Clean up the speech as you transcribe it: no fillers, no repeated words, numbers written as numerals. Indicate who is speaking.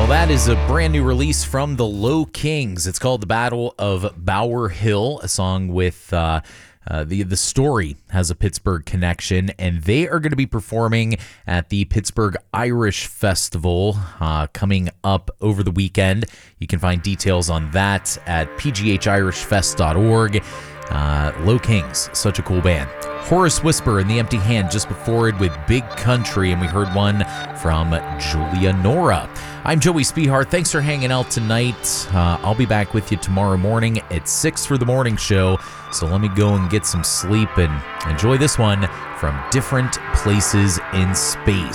Speaker 1: Well, that is a brand new release from the Low Kings. It's called The Battle of Bower Hill, a song with the story has a Pittsburgh connection, and they are going to be performing at the Pittsburgh Irish Festival coming up over the weekend. You can find details on that at pghirishfest.org. Low Kings, such a cool band. Horace Whisper and the Empty Hand just before it with Big Country, and we heard one from Julia Nora. I'm Joey Spihar. Thanks for hanging out tonight. I'll be back with you tomorrow morning at 6 for the morning show. So let me go and get some sleep and enjoy this one from Different Places in Space.